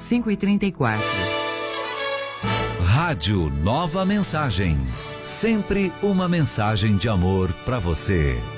5h34. Rádio Nova Mensagem. Sempre uma mensagem de amor para você.